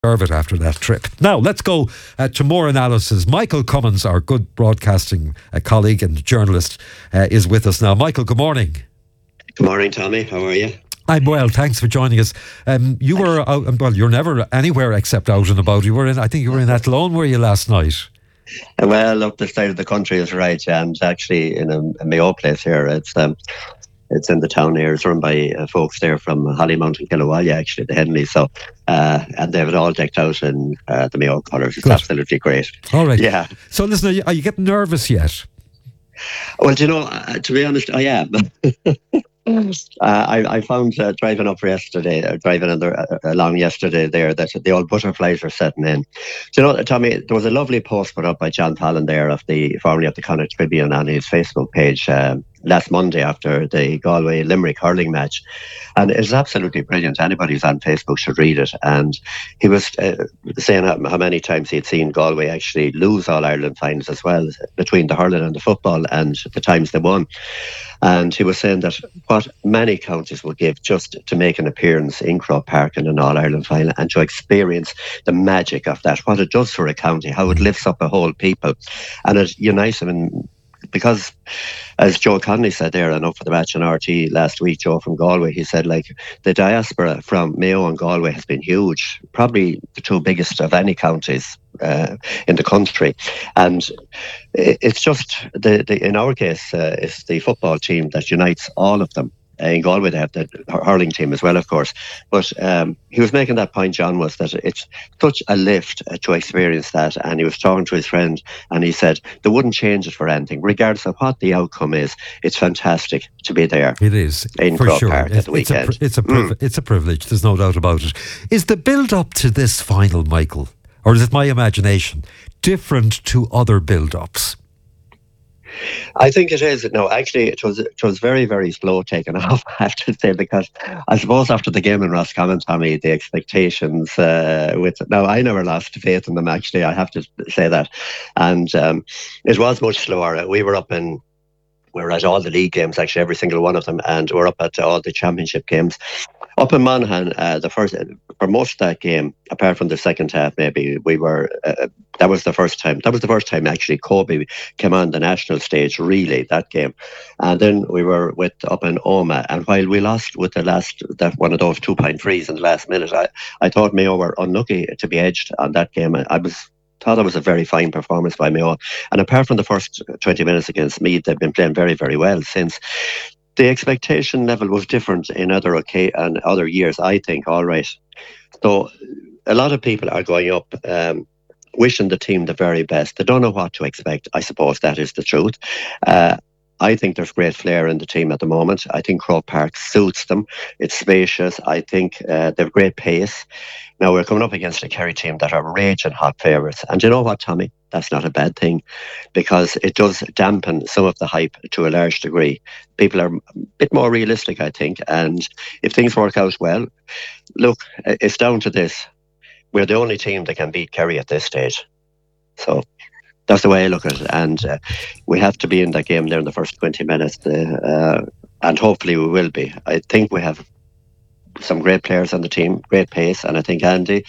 deserve it after that trip. Now, let's go to more analysis. Michael Cummins, our good broadcasting colleague and journalist, is with us now. Michael, good morning. Good morning, Tommy. How are you? I'm well, thanks for joining us. You were out, well, you're never anywhere except out and about. I think you were in Athlone, were you, last night? Well, up the side of the country is right, and actually in a Mayo place here. It's in the town here. It's run by folks there from Hollymount and Kilawalla, actually, the Henley. So, and they have it all decked out in the Mayo colours. It's absolutely great. All right. Yeah. So listen, are you getting nervous yet? Well, do you know, to be honest, I am. I found driving up yesterday, along yesterday there, that the old butterflies are setting in. Do you know, Tommy, there was a lovely post put up by John Fallon there, formerly of the Connacht Tribune, on his Facebook page last Monday after the Galway Limerick hurling match, and it's absolutely brilliant. Anybody who's on Facebook should read it. And he was saying how many times he'd seen Galway actually lose All Ireland finals as well, between the hurling and the football, and the times they won. And he was saying that what many counties would give just to make an appearance in Croke Park in an All Ireland final and to experience the magic of that, what it does for a county, how it lifts up a whole people, and it unites them. Because, as Joe Connolly said there, and up for the match on RT last week, Joe from Galway, he said, like, the diaspora from Mayo and Galway has been huge, probably the two biggest of any counties in the country. And it's just, in our case, it's the football team that unites all of them. In Galway, they have the hurling team as well, of course. But he was making that point, John, was that it's such a lift to experience that. And he was talking to his friend, and he said they wouldn't change it for anything, regardless of what the outcome is. It's fantastic to be there. It is, in for Croke sure. Park at the weekend. It's a privilege. There's no doubt about it. Is the build-up to this final, Michael, or is it my imagination, different to other build-ups? I think it is. No, actually, it was very, very slow taking off, I have to say, because I suppose after the game in Roscommon, Tommy, the expectations now I never lost faith in them, actually, I have to say that. And it was much slower. We were at all the league games, actually, every single one of them, and we're up at all the championship games. Up in Monaghan, for most of that game, apart from the second half, maybe we were. That was the first time. That was the first time actually Kobe came on the national stage. Really, that game, and then we were up in Omagh. And while we lost with that one of those 2-point frees in the last minute, I thought Mayo were unlucky to be edged on that game. Thought it was a very fine performance by Mayo. And apart from the first 20 minutes against Meath, they've been playing very, very well since. The expectation level was different in other years, I think, all right. So a lot of people are going up wishing the team the very best. They don't know what to expect. I suppose that is the truth. I think there's great flair in the team at the moment. I think Croke Park suits them. It's spacious. I think they have great pace. Now, we're coming up against a Kerry team that are raging hot favourites. And you know what, Tommy? That's not a bad thing, because it does dampen some of the hype to a large degree. People are a bit more realistic, I think. And if things work out well, look, it's down to this. We're the only team that can beat Kerry at this stage. So that's the way I look at it. And we have to be in that game there in the first 20 minutes. And hopefully we will be. I think we have some great players on the team, great pace. And I think Andy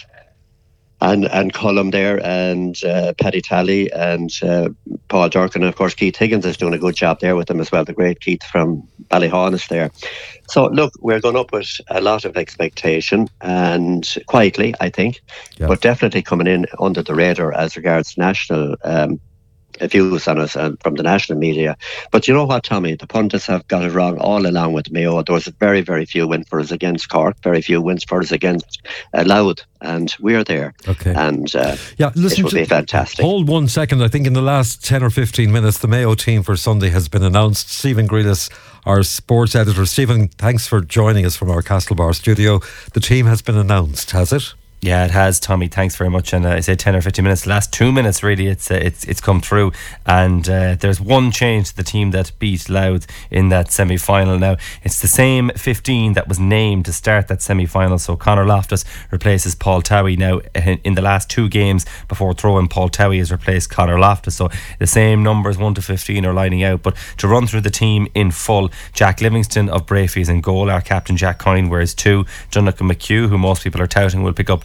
and Cullum there, and Paddy Talley and Paul Durkin, and of course Keith Higgins is doing a good job there with them as well, the great Keith from Ballyhon is there. So look, we're going up with a lot of expectation, and quietly, I think, but definitely coming in under the radar as regards national views on us and from the national media. But you know what, Tommy, the pundits have got it wrong all along with Mayo. There was very, very few wins for us against Cork, very few wins for us against Louth, and we're there. Okay. And listen, it will be fantastic. Hold 1 second. I think in the last 10 or 15 minutes, the Mayo team for Sunday has been announced. Stephen Grealis, our sports editor. Stephen, thanks for joining us from our Castlebar studio. The team has been announced, has it? Yeah, it has, Tommy. Thanks very much. And I say 10 or 15 minutes. The last 2 minutes, really, it's come through. And there's one change to the team that beat Louth in that semi-final. Now, it's the same 15 that was named to start that semi-final. So Conor Loftus replaces Paul Towie. Now, in the last 2 games before throwing, Paul Towie has replaced Conor Loftus. So the same numbers, 1 to 15, are lining out. But to run through the team in full, Jack Livingston of Brafey's in goal. Our captain, Jack Coyne, wears 2. Jonathan McHugh, who most people are touting, will pick up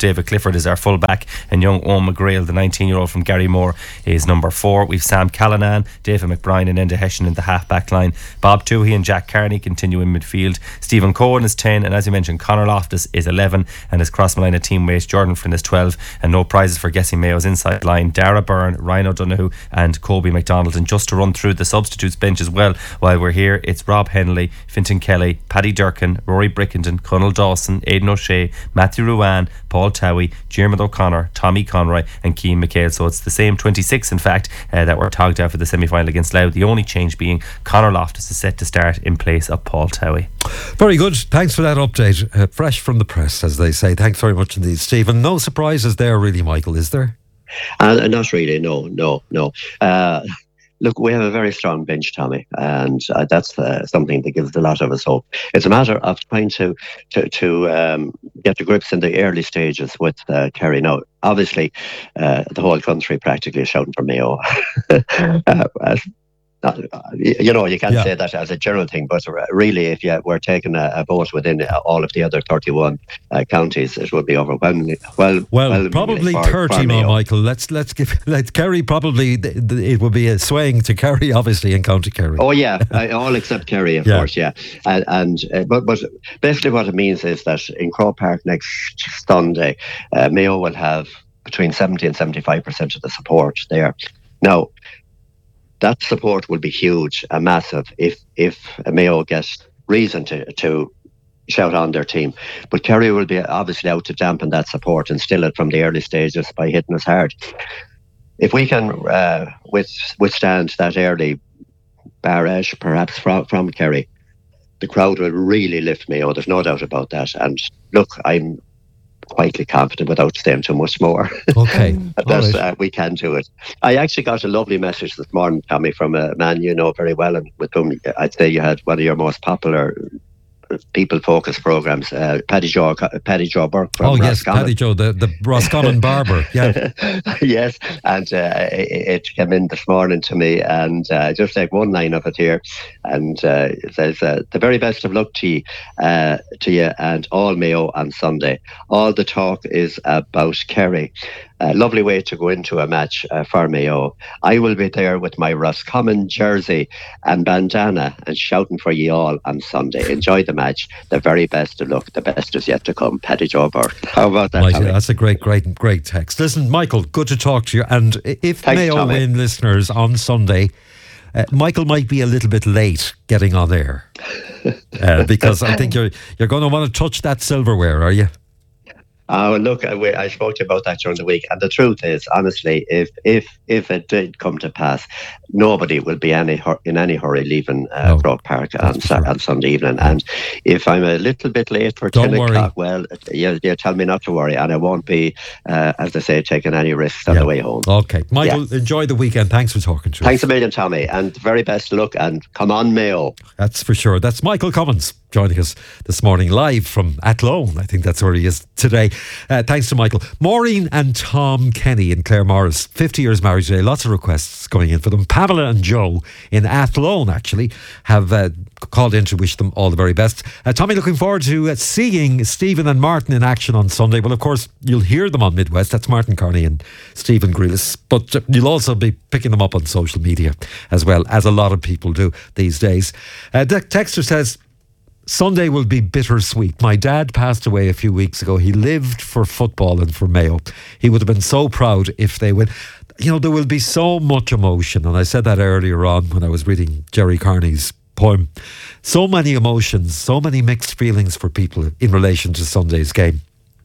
David Clifford is our full-back, and young Owen McGrail, the 19-year-old from Garrymore, is number 4. We've Sam Callanan, David McBride and Enda Hession in the half-back line. Bob Toohey and Jack Carney continue in midfield. Stephen Cohen is 10, and as you mentioned, Conor Loftus is 11, and his cross-line teammate Jordan Flynn is 12, and no prizes for guessing Mayo's inside line. Dara Byrne, Ryan O'Donoghue and Kobe McDonald. And just to run through the substitutes bench as well while we're here, it's Rob Henley, Fintan Kelly, Paddy Durkin, Rory Brickenden, Conal Dawson, Aidan O'Shea, Matthew Ruan, Paul Towie, Diarmuid O'Connor, Tommy Conroy and Cian McHale. So it's the same 26 in fact that were togged out for the semi-final against Louth. The only change being Conor Loftus is set to start in place of Paul Towie. Very good. Thanks for that update. Fresh from the press, as they say. Thanks very much indeed, Stephen. No surprises there really, Michael, is there? Not really, no. Look, we have a very strong bench, Tommy, and that's something that gives a lot of us hope. It's a matter of trying to get to grips in the early stages with Kerry. Now, obviously, the whole country practically is shouting for Mayo. You can't say that as a general thing, but really, if you were taking a vote within all of the other 31 counties, it would be overwhelming. Well, probably 30 now, Michael. Let's Kerry. Probably it would be a swaying to Kerry, obviously, in County Kerry. Oh yeah, all except Kerry, of course. Yeah, but basically, what it means is that in Croke Park next Sunday, Mayo will have between 70 and 75% of the support there. Now, that support will be huge and massive if Mayo gets reason to shout on their team. But Kerry will be obviously out to dampen that support and still it from the early stages by hitting us hard. If we can withstand that early barrage, perhaps from Kerry, the crowd will really lift Mayo. There's no doubt about that. And look, I'm quietly confident without saying too much more. Okay. that we can do it. I actually got a lovely message this morning, Tommy, from a man you know very well and with whom I'd say you had one of your most popular people-focused programs, Paddy Joe Burke from Roscommon. Paddy Joe, the Roscommon barber. Yeah. Yes, and it came in this morning to me, and just like one line of it here, and it says, "The very best of luck to you and all Mayo on Sunday. All the talk is about Kerry. Lovely way to go into a match for Mayo. I will be there with my Roscommon jersey and bandana and shouting for ye all on Sunday. Enjoy the match. The very best of luck. The best is yet to come. Paddy Joe Burke." How about that, Tommy? That's a great text. Listen, Michael, good to talk to you. And if Thanks, Mayo Tommy. win, listeners, on Sunday, Michael might be a little bit late getting on air because I think you're going to want to touch that silverware, are you? Look, I spoke to you about that during the week, and the truth is, honestly, if it did come to pass, nobody will be in any hurry leaving Croke Park on Sunday evening. And if I'm a little bit late for 10 o'clock, well, you tell me not to worry, and I won't be, as I say, taking any risks on the way home. Okay, Michael, enjoy the weekend. Thanks for talking to us. Thanks a million, Tommy, and very best of luck, and come on, Mayo. That's for sure. That's Michael Cummins joining us this morning live from Athlone. I think that's where he is today. Thanks to Michael. Maureen and Tom Kenny in Claremorris, 50 years married today. Lots of requests going in for them. Pamela and Joe in Athlone actually have called in to wish them all the very best. Tommy, looking forward to seeing Stephen and Martin in action on Sunday. Well, of course, you'll hear them on Midwest. That's Martin Carney and Stephen Grealis. But you'll also be picking them up on social media as well, as a lot of people do these days. The texter says, "Sunday will be bittersweet. My dad passed away a few weeks ago. He lived for football and for Mayo. He would have been so proud if they win." You know, there will be so much emotion. And I said that earlier on when I was reading Jerry Carney's poem. So many emotions, so many mixed feelings for people in relation to Sunday's game.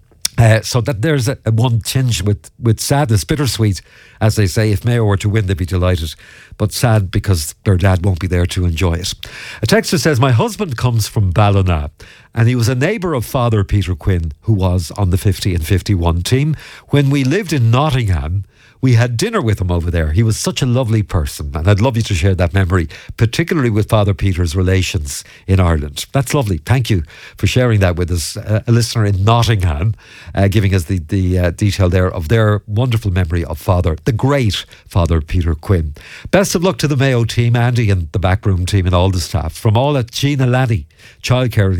So that there's a one tinge with sadness, bittersweet, as they say. If Mayo were to win, they'd be delighted, but sad because their dad won't be there to enjoy it. A texter says, "My husband comes from Ballina and he was a neighbour of Father Peter Quinn, who was on the 50 and 51 team. When we lived in Nottingham, we had dinner with him over there. He was such a lovely person, and I'd love you to share that memory, particularly with Father Peter's relations in Ireland." That's lovely. Thank you for sharing that with us. A listener in Nottingham giving us the detail there of their wonderful memory of the great Father Peter Quinn. Best of luck to the Mayo team, Andy and the backroom team and all the staff. From all at Gina Lanny, childcare in Kilchimon.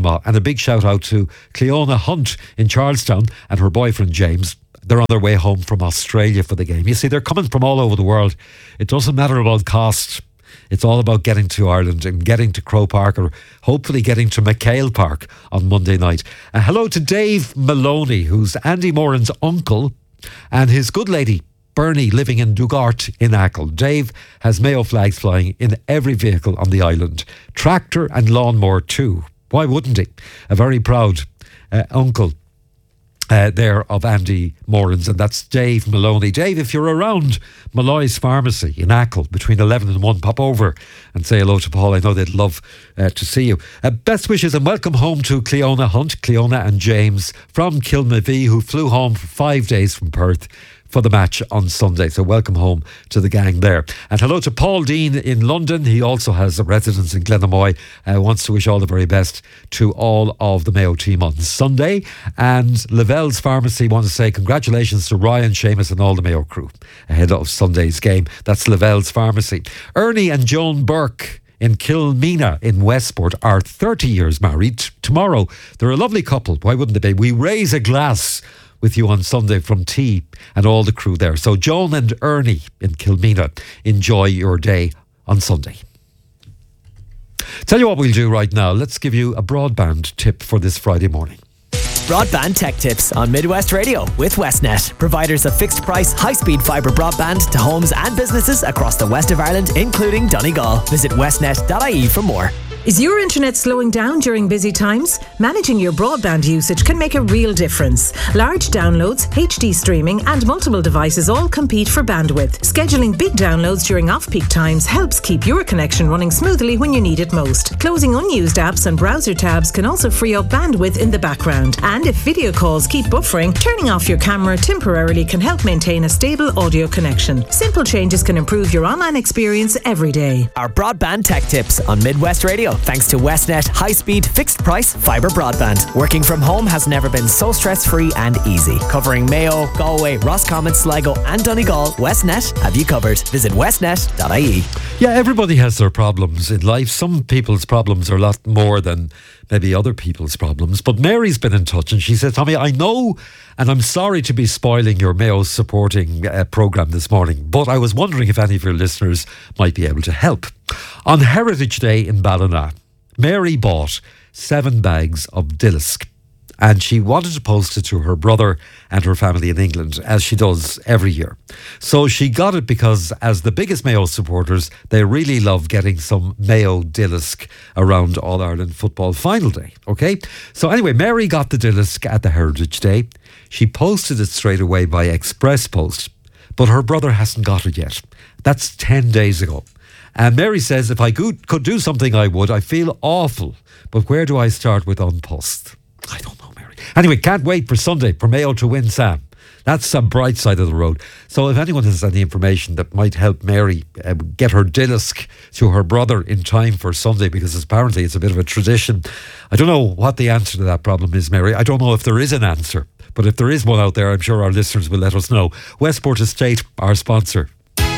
Armagh. And a big shout out to Cleona Hunt in Charlestown and her boyfriend James. They're on their way home from Australia for the game. You see, they're coming from all over the world. It doesn't matter about cost. It's all about getting to Ireland and getting to Croke Park, or hopefully getting to McHale Park on Monday night. Hello to Dave Maloney, who's Andy Moran's uncle, and his good lady Bernie, living in Dugart in Achill. Dave has Mayo flags flying in every vehicle on the island. Tractor and lawnmower too. Why wouldn't he? A very proud uncle there of Andy Moran's, and that's Dave Maloney. Dave, if you're around Malloy's Pharmacy in Achill between 11 and 1, pop over and say hello to Paul. I know they'd love to see you. Best wishes and welcome home to Cleona Hunt, Cleona and James from Kilmavie, who flew home for 5 days from Perth for the match on Sunday. So welcome home to the gang there. And hello to Paul Dean in London. He also has a residence in Glenamoy. Wants to wish all the very best to all of the Mayo team on Sunday. And Lavelle's Pharmacy want to say congratulations to Ryan, Seamus and all the Mayo crew ahead of Sunday's game. That's Lavelle's Pharmacy. Ernie and Joan Burke in Kilmina in Westport are 30 years married. Tomorrow, they're a lovely couple. Why wouldn't they be? We raise a glass with you on Sunday from T and all the crew there. So Joan and Ernie in Kilmina, enjoy your day on Sunday. Tell you what we'll do right now. Let's give you a broadband tip for this Friday morning. Broadband Tech Tips on Midwest Radio with Westnet, providers of fixed price, high-speed fibre broadband to homes and businesses across the west of Ireland, including Donegal. Visit westnet.ie for more. Is your internet slowing down during busy times? Managing your broadband usage can make a real difference. Large downloads, HD streaming and multiple devices all compete for bandwidth. Scheduling big downloads during off-peak times helps keep your connection running smoothly when you need it most. Closing unused apps and browser tabs can also free up bandwidth in the background. And if video calls keep buffering, turning off your camera temporarily can help maintain a stable audio connection. Simple changes can improve your online experience every day. Our Broadband Tech Tips on Midwest Radio, thanks to Westnet high-speed fixed price fibre broadband. Working from home has never been so stress-free and easy. Covering Mayo, Galway, Roscommon, Sligo and Donegal, Westnet have you covered. Visit westnet.ie. Yeah, everybody has their problems in life. Some people's problems are a lot more than maybe other people's problems. But Mary's been in touch and she said, Tommy, I know and I'm sorry to be spoiling your Mayo supporting programme this morning, but I was wondering if any of your listeners might be able to help. On Heritage Day in Ballina, Mary bought 7 bags of Dillisk and she wanted to post it to her brother and her family in England, as she does every year. So she got it because, as the biggest Mayo supporters, they really love getting some Mayo Dillisk around All-Ireland football final day, okay? So anyway, Mary got the Dillisk at the Heritage Day. She posted it straight away by express post, but her brother hasn't got it yet. That's 10 days ago. And Mary says, if I could do something, I would. I feel awful, but where do I start with An Post? I don't know, Mary. Anyway, can't wait for Sunday for Mayo to win, Sam. That's some bright side of the road. So if anyone has any information that might help Mary get her Dillisk to her brother in time for Sunday, because apparently it's a bit of a tradition. I don't know what the answer to that problem is, Mary. I don't know if there is an answer. But if there is one out there, I'm sure our listeners will let us know. Westport Estate, our sponsor.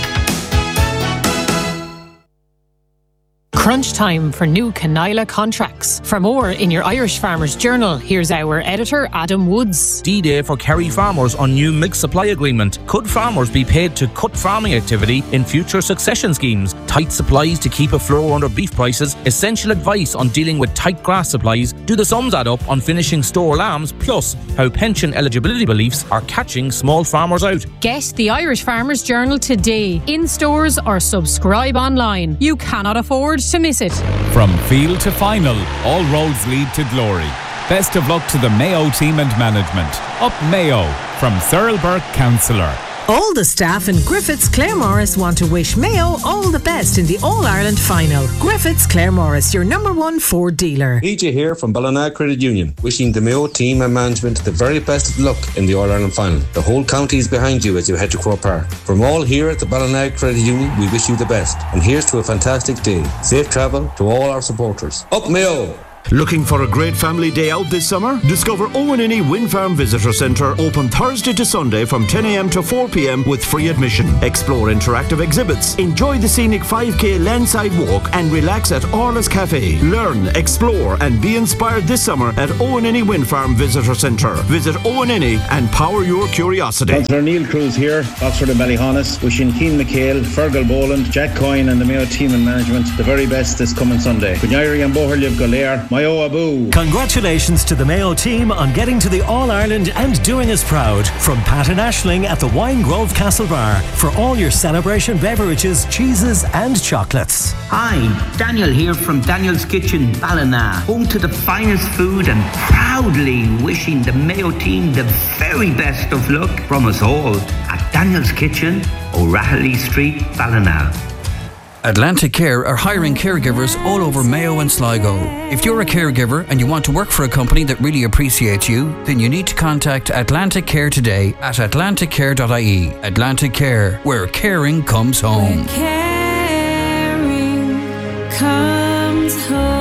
Crunch time for new Canila contracts. For more in your Irish Farmers Journal, here's our editor, Adam Woods. D-Day for Kerry farmers on new milk supply agreement. Could farmers be paid to cut farming activity in future succession schemes? Tight supplies to keep a floor under beef prices. Essential advice on dealing with tight grass supplies. Do the sums add up on finishing store lambs? Plus, how pension eligibility beliefs are catching small farmers out. Get the Irish Farmers Journal today, in stores or subscribe online. You cannot afford to miss it. From field to final, all roads lead to glory. Best of luck to the Mayo team and management. Up Mayo, from Cyril Burke, Councillor. All the staff in Griffiths Claremorris want to wish Mayo all the best in the All-Ireland final. Griffiths Claremorris, your #1 Ford dealer. PJ here from Ballina Credit Union, wishing the Mayo team and management the very best of luck in the All-Ireland final. The whole county is behind you as you head to Croke Park. From all here at the Ballina Credit Union, we wish you the best. And here's to a fantastic day. Safe travel to all our supporters. Up Mayo! Looking for a great family day out this summer? Discover Owenini Wind Farm Visitor Centre, open Thursday to Sunday from 10 a.m. to 4 p.m. with free admission. Explore interactive exhibits, enjoy the scenic 5k landside walk and relax at Orla's Cafe. Learn, explore and be inspired this summer at Owenini Wind Farm Visitor Centre. Visit Owenini and power your curiosity. Councillor Neil Cruz here, Oxford and Ballyhonus, wishing Keane McHale, Fergal Boland, Jack Coyne and the Mayo team and management the very best this coming Sunday. Gunyari and Boherliv Golair, Mayo Abu. Congratulations to the Mayo team on getting to the All-Ireland and doing us proud. From Pat and Aisling at the Wine Grove Castle Bar for all your celebration beverages, cheeses and chocolates. Hi, Daniel here from Daniel's Kitchen, Ballina, home to the finest food and proudly wishing the Mayo team the very best of luck from us all at Daniel's Kitchen, O'Rahilly Street, Ballina. Atlantic Care are hiring caregivers all over Mayo and Sligo. If you're a caregiver and you want to work for a company that really appreciates you, then you need to contact Atlantic Care today at atlanticcare.ie. Atlantic Care, where caring comes home. Where caring comes home.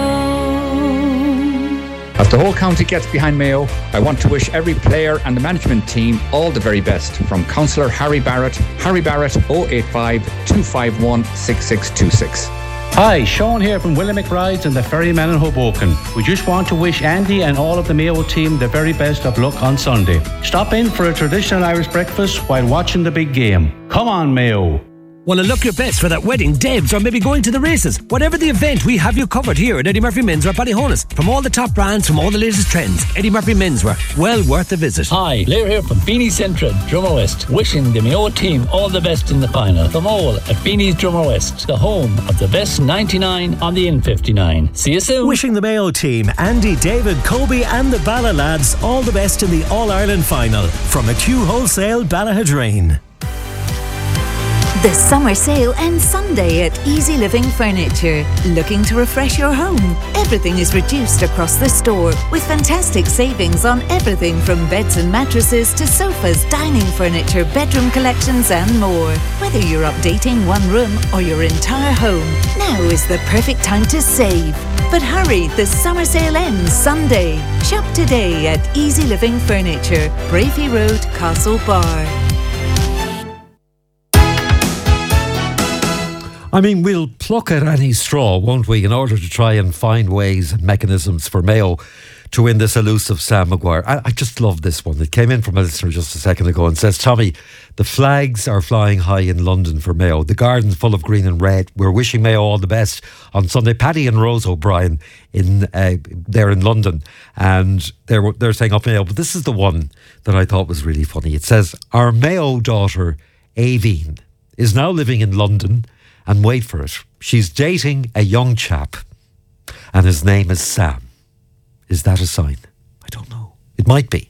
As the whole county gets behind Mayo, I want to wish every player and the management team all the very best. From Councillor Harry Barrett 085 251 6626. Hi, Sean here from Willamette Rides and the Ferryman in Hoboken. We just want to wish Andy and all of the Mayo team the very best of luck on Sunday. Stop in for a traditional Irish breakfast while watching the big game. Come on, Mayo. Want to look your best for that wedding, Debs, or maybe going to the races? Whatever the event, we have you covered here at Eddie Murphy Menswear Ballyhonus. From all the top brands, from all the latest trends, Eddie Murphy Menswear, well worth a visit. Hi, Blair here from Beanie Central, Drummer West, wishing the Mayo team all the best in the final. From all at Beanie's Drummer West, the home of the best 99 on the N59. See you soon. Wishing the Mayo team, Andy, David, Kobe and the Balla lads all the best in the All-Ireland final. From McHugh Wholesale, Ballahadrine. The summer sale ends Sunday at Easy Living Furniture. Looking to refresh your home? Everything is reduced across the store with fantastic savings on everything from beds and mattresses to sofas, dining furniture, bedroom collections and more. Whether you're updating one room or your entire home, now is the perfect time to save. But hurry, the summer sale ends Sunday. Shop today at Easy Living Furniture, Bravey Road, Castle Bar. I mean, we'll pluck at any straw, won't we, in order to try and find ways and mechanisms for Mayo to win this elusive Sam Maguire. I just love this one. It came in from a listener just a second ago and says, Tommy, the flags are flying high in London for Mayo. The garden's full of green and red. We're wishing Mayo all the best on Sunday. Paddy and Rose O'Brien they're in London and they're saying up Mayo. But this is the one that I thought was really funny. It says, our Mayo daughter, Aveen, is now living in London. And wait for it, she's dating a young chap and his name is Sam. Is that a sign? I don't know. It might be.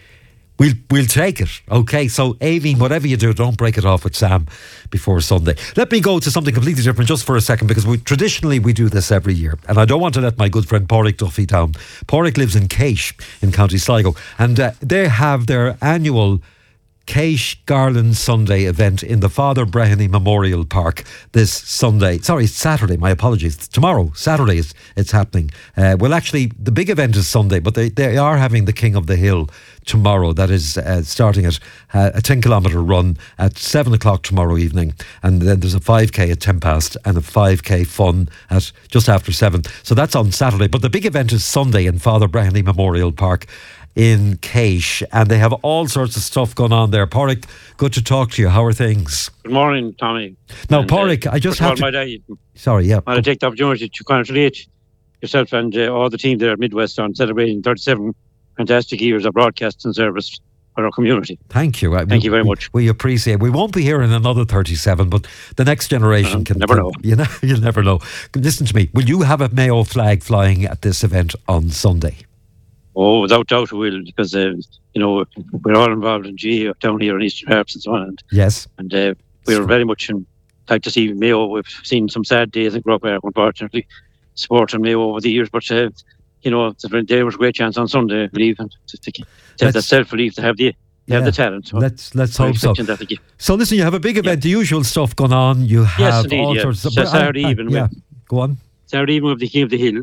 We'll take it. Okay, so Aveen, whatever you do, don't break it off with Sam before Sunday. Let me go to something completely different just for a second, because traditionally we do this every year. And I don't want to let my good friend Pádraig Duffy down. Pádraig lives in Caish in County Sligo. And they have their annual Caish Garland Sunday event in the Father Breheny Memorial Park this Saturday, my apologies. Tomorrow, Saturday, it's happening. Well, actually, the big event is Sunday, but they are having the King of the Hill tomorrow. That is starting at a 10-kilometre run at 7 o'clock tomorrow evening. And then there's a 5k at 10 past and a 5k fun at just after 7. So that's on Saturday. But the big event is Sunday in Father Breheny Memorial Park in Caish, and they have all sorts of stuff going on there. Pádraig, good to talk to you. How are things? Good morning, Tommy. Now, Pádraig, I just have to... Sorry, yeah. I'll take the opportunity to congratulate yourself and all the team there at Midwest on celebrating 37 fantastic years of broadcasting service for our community. Thank you. Thank you very much. We appreciate it. We won't be here in another 37, but the next generation can... Never know. You'll never know. Listen to me. Will you have a Mayo flag flying at this event on Sunday? Oh, without doubt we will, because, we're all involved in GA down here in Eastern Harps and so on. Yes. And we're very much like to see Mayo. We've seen some sad days in Croke Park, unfortunately, supporting Mayo over the years. But, there was a great chance on Sunday, I believe, and to have that self-belief, to have the talent. So let's hope so. So listen, you have a big event, the usual stuff going on. You have all sorts of... Saturday evening. Go on. Saturday evening of the King of the Hill.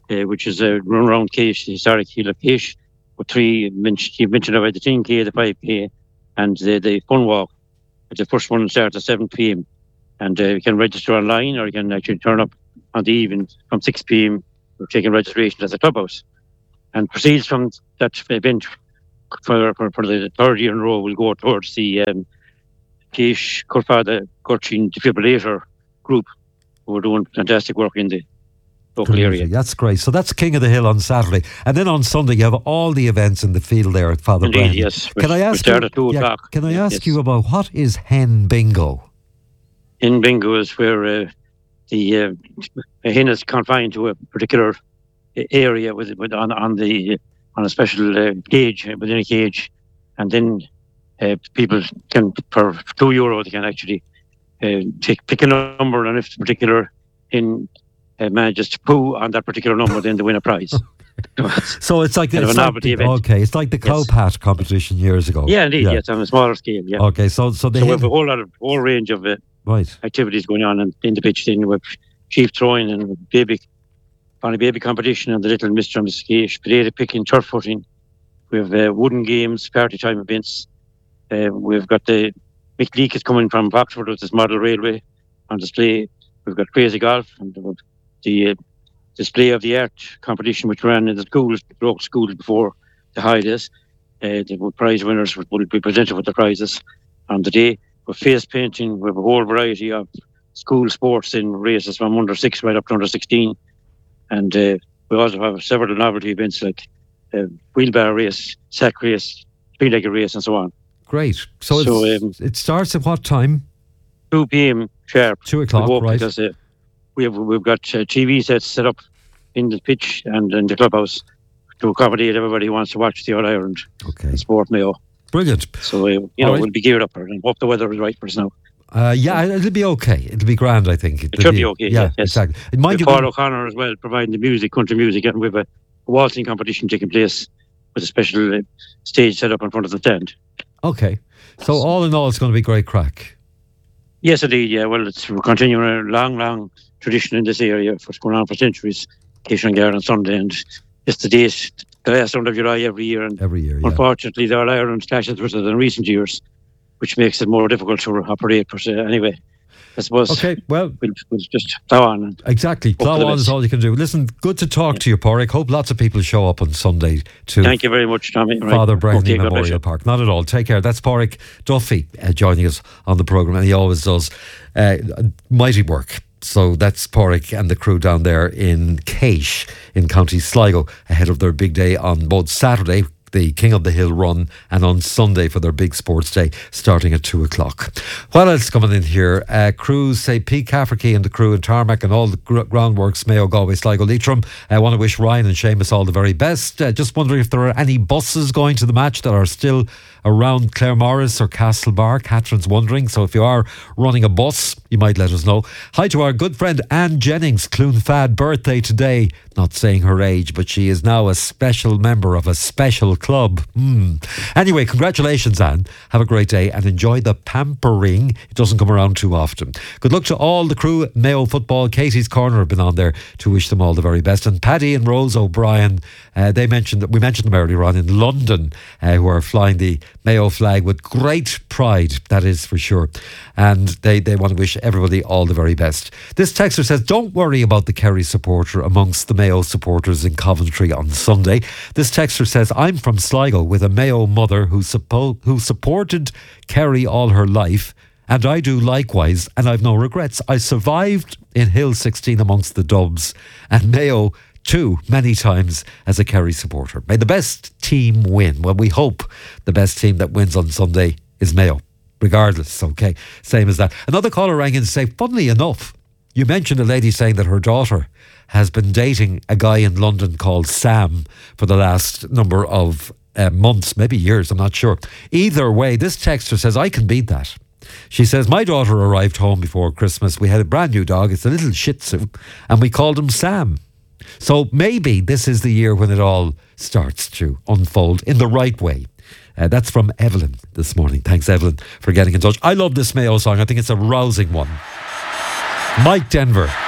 which is a run around Keash, the historic hill of Keash, with 3, you mentioned about the 10K, the 5K, and the fun walk. The first one starts at 7 p.m. And you can register online, or you can actually turn up on the evening from 6 p.m. We're taking registration at the clubhouse. And proceeds from that event for the 3rd year in a row will go towards the Keash Curfada Gurchin Defibrillator group, who are doing fantastic work in the local area. That's great. So that's King of the Hill on Saturday. And then on Sunday, you have all the events in the field there at Father Indeed, Brown. yes. Can I ask start at 2 o'clock. Can I ask you about what is Hen Bingo? Hen Bingo is where the hen is confined to a particular area on a special cage, within a cage, and then people can, for €2, they can actually pick a number, and if the particular hen manages to poo on that particular number, then they win a prize. So it's like it's like the Cowpat competition years ago. Yeah, indeed. Yes, on a smaller scale. Yeah. Okay, so we have a whole range of activities going on in the pitch. Then with sheep throwing and Bonnie baby competition, and the little Mr. and Mrs. Keash, potato picking, turf footing. We have wooden games, party time events. We've got the Mick Leake is coming from Foxford with this model railway on display. We've got crazy golf and the display of the art competition which ran in the schools, local schools before the holidays. The prize winners will be presented with the prizes on the day. With face painting, we have a whole variety of school sports in races from under 6 right up to under 16. And we also have several novelty events like wheelbarrow race, sack race, three-legged race, and so on. Great. So it starts at what time? 2 p.m. sharp. 2 o'clock, right? Because we've got TV sets set up in the pitch and in the clubhouse to accommodate everybody who wants to watch the All-Ireland Sport Mayo. Brilliant. So we'll be geared up for it, and hope the weather is right for us now. It'll be okay. It'll be grand, I think. It should be okay. Yeah, yes. Exactly. Mind Paul O'Connor as well, providing the music, country music, and we have a waltzing competition taking place with a special stage set up in front of the tent. Okay. So all in all, it's going to be great crack. Yes, indeed. Yeah. Well, we're continuing a long tradition in this area. It's going on for centuries. Keash Garden on Sunday, and it's the last Sunday of July every year. And unfortunately, the All-Ireland clashes with it in recent years, which makes it more difficult to operate per se. Anyway, I suppose. Okay, well, we'll just plough on. Exactly, plough on is all you can do. Listen, good to talk to you, Pádraig. Hope lots of people show up on Sunday to. Thank you very much, Tommy. Father Brownlee Memorial Park. Not at all. Take care. That's Pádraig Duffy joining us on the programme, and he always does mighty work. So that's Pádraig and the crew down there in Keash in County Sligo ahead of their big day on both Saturday, the King of the Hill run, and on Sunday for their big sports day starting at 2 o'clock. What else coming in here? Crews say Pete Cafferkey and the crew in Tarmac and all the groundworks, Mayo, Galway, Sligo, Leitrim. I want to wish Ryan and Seamus all the very best. Just wondering if there are any buses going to the match that are still around Claremorris or Castlebar. Catherine's wondering, so if you are running a bus, you might let us know. Hi to our good friend Anne Jennings, Clonfad, birthday today. Not saying her age, but she is now a special member of a special club. Anyway, congratulations, Anne. Have a great day and enjoy the pampering. It doesn't come around too often. Good luck to all the crew at Mayo Football. Katie's Corner have been on there to wish them all the very best. And Paddy and Rose O'Brien, we mentioned them earlier on in London, who are flying the Mayo flag with great pride, that is for sure. And they want to wish everybody all the very best. This texter says, don't worry about the Kerry supporter amongst the Mayo supporters in Coventry on Sunday. This texter says, I'm from Sligo with a Mayo mother who supported Kerry all her life, and I do likewise, and I've no regrets. I survived in Hill 16 amongst the Dubs, and Mayo too, many times as a Kerry supporter. May the best team win. Well, we hope the best team that wins on Sunday is Mayo, regardless, okay? Same as that. Another caller rang in to say, funnily enough, you mentioned a lady saying that her daughter has been dating a guy in London called Sam for the last number of months, maybe years, I'm not sure. Either way, this texter says, I can beat that. She says, my daughter arrived home before Christmas. We had a brand new dog. It's a little Shih Tzu, and we called him Sam. So maybe this is the year when it all starts to unfold in the right way. That's from Evelyn this morning. Thanks, Evelyn, for getting in touch. I love this Mayo song. I think it's a rousing one. Mike Denver.